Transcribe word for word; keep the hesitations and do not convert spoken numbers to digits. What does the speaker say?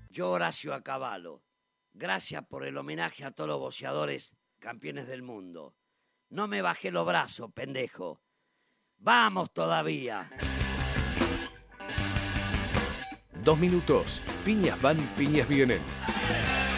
Yo, Horacio Acabalo, gracias por el homenaje a todos los boxeadores campeones del mundo. No me bajé los brazos, pendejo. ¡Vamos todavía! Dos minutos. Piñas van, piñas vienen.